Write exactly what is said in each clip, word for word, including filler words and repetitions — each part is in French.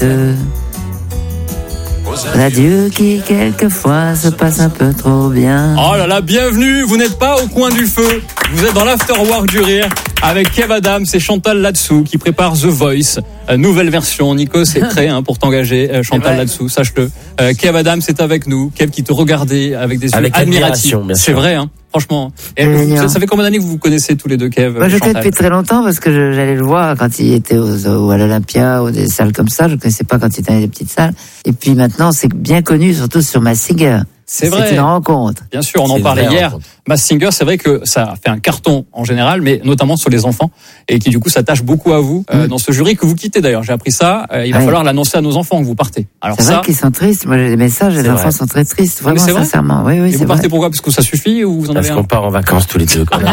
L'adieu qui quelquefois se passe un peu trop bien. Oh là là, bienvenue, vous n'êtes pas au coin du feu, vous êtes dans l'afterwork du rire avec Kev Adams et Chantal Latsou qui préparent The Voice, euh, nouvelle version. Nico, c'est prêt hein, pour t'engager, euh, Chantal Latsou, sache-le. Euh, Kev Adams est avec nous, Kev qui te regardait avec des yeux avec admiratifs. Bien c'est sûr. vrai, hein, franchement. Et vous, ça, ça fait combien d'années que vous vous connaissez tous les deux, Kev? Moi, je le connais depuis très longtemps parce que je, j'allais le voir quand il était aux, aux, à l'Olympia ou des salles comme ça. Je ne connaissais pas quand il était dans des petites salles. Et puis maintenant, c'est bien connu, surtout sur Masked Singer. C'est vrai. C'est une rencontre. Bien sûr, on C'est en parlait hier. Rencontre. Masked Singer, c'est vrai que ça fait un carton en général, mais notamment sur les enfants, et qui du coup s'attache beaucoup à vous euh, mmh. dans ce jury que vous quittez d'ailleurs. J'ai appris ça. Euh, il va ouais. falloir l'annoncer à nos enfants que vous partez. Alors c'est ça, vrai qu'ils sont tristes. Moi, j'ai des messages. Les enfants vrai. sont très tristes, vraiment c'est sincèrement. Oui, oui. Et c'est vous partez vrai. pourquoi? Parce que ça suffit ou vous en Parce avez qu'on un part en vacances tous les deux. Quand même.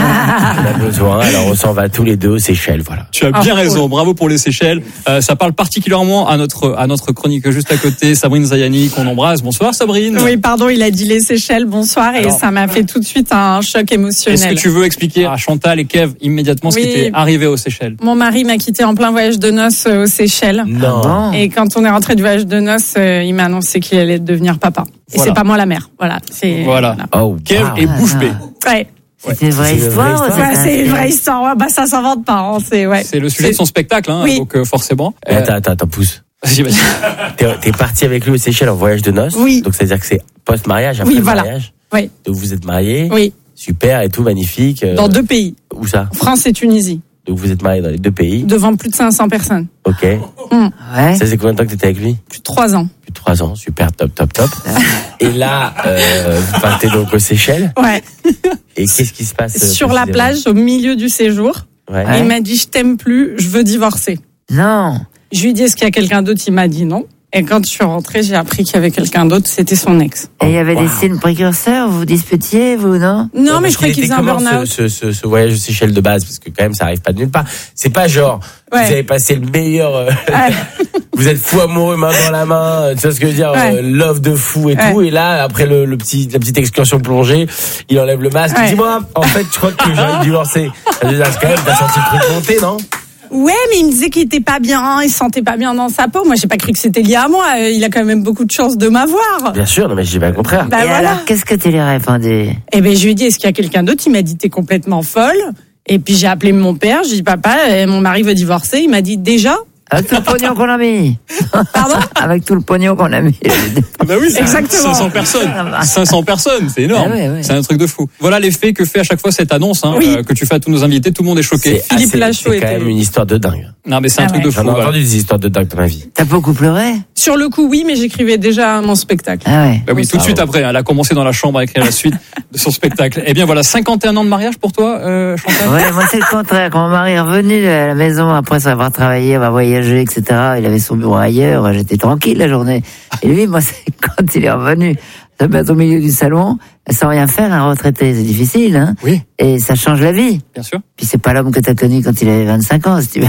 On a besoin. Alors on s'en va tous les deux aux Seychelles, voilà. Tu as bien ah, raison. Cool. Bravo pour les Seychelles. Euh, ça parle particulièrement à notre à notre chronique juste à côté, Sabrine Zayani, qu'on embrasse. Bonsoir Sabrine. Oui, pardon, il a dit les Seychelles. Bonsoir. Et Alors, ça m'a fait tout de suite un choc émotionnel. Est-ce que tu veux expliquer à Chantal et Kev immédiatement ce oui. qui t'est arrivé aux Seychelles? Mon mari m'a quitté en plein voyage de noces aux Seychelles. Non. Et quand on est rentré du voyage de noces, il m'a annoncé qu'il allait devenir papa. Et voilà. c'est pas moi la mère. Voilà. C'est, voilà. voilà. Oh, Kev wow. est bouche bée. Ouais. C'est une vraie c'est histoire. Vraie histoire. Ouais, c'est une vraie histoire. Ouais, bah ça s'invente pas. Hein. C'est ouais. C'est le sujet c'est... de son spectacle, hein, oui. donc euh, forcément. Euh... Attends, attends, attends, pousse. Vas-y, vas-y. T'es, t'es parti avec lui aux Seychelles en voyage de noces. Oui. Donc c'est à dire que c'est post-mariage, après oui, le voilà. mariage. Oui. Donc vous êtes mariés. Oui. Super et tout, magnifique. Dans deux pays. Où ça? France et Tunisie. Donc vous êtes mariés dans les deux pays. Devant plus de cinq cents personnes. Ok. Mmh. Ouais. Ça c'est combien de temps que t'étais avec lui? Plus de trois ans. Plus de trois ans, super, top, top, top. Et là, euh, vous partez donc aux Seychelles. Ouais. Et qu'est-ce qui se passe? Sur la plage, au milieu du séjour. Ouais. Il m'a dit, je t'aime plus, je veux divorcer. Non. Je lui ai dit, est-ce qu'il y a quelqu'un d'autre? Il m'a dit non. Et quand je suis rentrée, j'ai appris qu'il y avait quelqu'un d'autre, c'était son ex. Et il y avait wow. des signes précurseurs, vous vous disputiez, vous, non? Non, ouais, mais je croyais qu'il faisait un burn-out. Ce, ce, ce voyage aux Seychelles de base, parce que quand même, ça arrive pas de nulle part. C'est pas genre, ouais. vous avez passé le meilleur, euh, ouais. vous êtes fou amoureux, main dans la main, tu vois ce que je veux dire, ouais. euh, love de fou et ouais. tout, et là, après le, le petit, la petite excursion plongée, il enlève le masque, ouais. dis-moi, en fait, je crois que j'ai envie de divorcer. C'est quand même, t'as senti le truc monter, non? Ouais, mais il me disait qu'il était pas bien, il se sentait pas bien dans sa peau. Moi, j'ai pas cru que c'était lié à moi. Il a quand même beaucoup de chance de m'avoir. Bien sûr, non, mais j'ai bien compris. Bah et voilà. alors, qu'est-ce que tu lui as répondu? Eh ben, je lui ai dit, est-ce qu'il y a quelqu'un d'autre? Il m'a dit, t'es complètement folle. Et puis, j'ai appelé mon père, j'ai dit, papa, mon mari veut divorcer. Il m'a dit, déjà? Avec tout le pognon qu'on a mis. Pardon? Avec tout le pognon qu'on a mis. Bah oui, c'est exactement. cinq cents personnes. cinq cents personnes, c'est énorme. Ah ouais, ouais. C'est un truc de fou. Voilà l'effet que fait à chaque fois cette annonce, hein, oui. euh, que tu fais à tous nos invités. Tout le monde est choqué. C'est, Philippe ah, Lachaud c'est quand était... même une histoire de dingue. Non, mais c'est ah un truc ouais. de fou. J'en ai voilà. entendu des histoires de dingue dans ma vie. T'as beaucoup pleuré? Sur le coup, oui, mais j'écrivais déjà mon spectacle. Ah ouais. Bah oui, tout de suite après, elle a commencé dans la chambre à écrire la suite de son spectacle. Eh bien voilà, cinquante et un ans de mariage pour toi, euh, Chantal? Ouais, moi c'est le contraire. Quand mon mari est revenu à la maison après avoir travaillé, avoir voyagé, et cetera, il avait son bureau ailleurs, j'étais tranquille la journée. Et lui, moi, c'est quand il est revenu, se mettre au milieu du salon, sans rien faire, un retraité, c'est difficile, hein? Oui. Et ça change la vie. Bien sûr. Puis c'est pas l'homme que t'as connu quand il avait vingt-cinq ans, si tu veux.